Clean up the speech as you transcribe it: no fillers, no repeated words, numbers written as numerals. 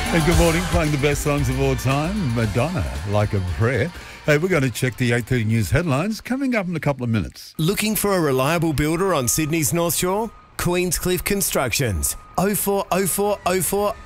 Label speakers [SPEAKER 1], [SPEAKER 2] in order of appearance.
[SPEAKER 1] And good morning, playing the best songs of all time, Madonna, Like a Prayer. Hey, we're going to check the 8:30 news headlines coming up in a couple of minutes.
[SPEAKER 2] Looking for a reliable builder on Sydney's North Shore? Queenscliff Constructions. 040404